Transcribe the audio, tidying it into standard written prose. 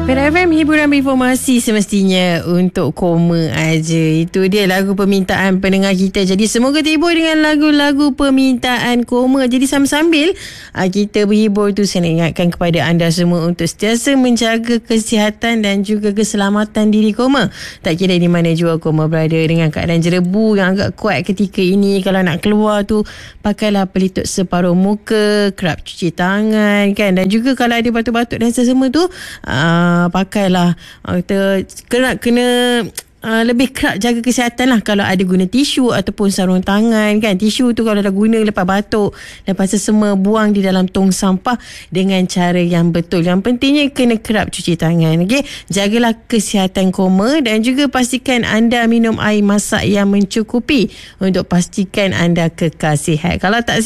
Perak FM, hiburan informasi semestinya untuk koma aja. Itu dia lagu permintaan pendengar kita. Jadi semoga terhibur dengan lagu-lagu permintaan koma. Jadi sambil-sambil kita berhibur tu, saya nak ingatkan kepada anda semua untuk sentiasa menjaga kesihatan dan juga keselamatan diri koma. Tak kira di mana jua koma berada, dengan keadaan jerebu yang agak kuat ketika ini, kalau nak keluar tu pakailah pelitup separuh muka, kerap cuci tangan kan, dan juga kalau ada batuk-batuk dan sesama tu pakailah kita kena lebih kerap jaga kesihatan lah. Kalau ada guna tisu ataupun sarung tangan kan, tisu tu kalau dah guna lepas batuk, lepas sesama, buang di dalam tong sampah dengan cara yang betul. Yang pentingnya kena kerap cuci tangan. Okay? Jagalah kesihatan koma dan juga pastikan anda minum air masak yang mencukupi untuk pastikan anda kekal sihat. Kalau tak